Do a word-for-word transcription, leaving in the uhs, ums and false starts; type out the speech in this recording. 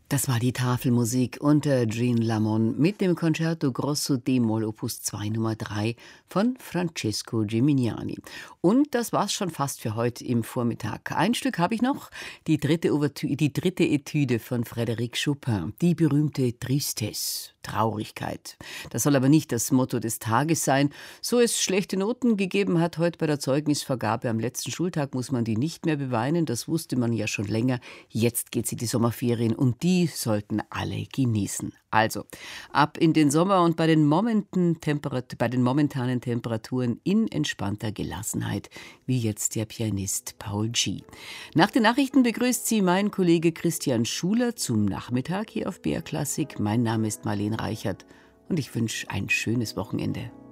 Das war die Tafelmusik unter Jean Lamont mit dem Concerto Grosso D-Moll Opus zwei Nummer drei von Francesco Gimignani. Und das war's schon fast für heute im Vormittag. Ein Stück habe ich noch, die dritte Ouvertüre, die dritte Etüde von Frédéric Chopin, die berühmte Tristesse, Traurigkeit. Das soll aber nicht das Motto des Tages sein. So es schlechte Noten gegeben hat heute bei der Zeugnisvergabe am letzten Schultag, muss man die nicht mehr beweinen. Das wusste man ja schon länger. Jetzt geht sie die Sommerferien und die sollten alle genießen. Also, ab in den Sommer und bei den, Momenten Temperat- bei den momentanen Temperaturen in entspannter Gelassenheit, wie jetzt der Pianist Paul G. Nach den Nachrichten begrüßt Sie mein Kollege Christian Schuler zum Nachmittag hier auf B R Klassik. Mein Name ist Marlene Reichert und ich wünsche ein schönes Wochenende.